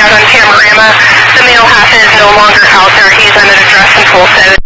out on Panorama. The male half is no longer out there. He's at an address in Tulsa.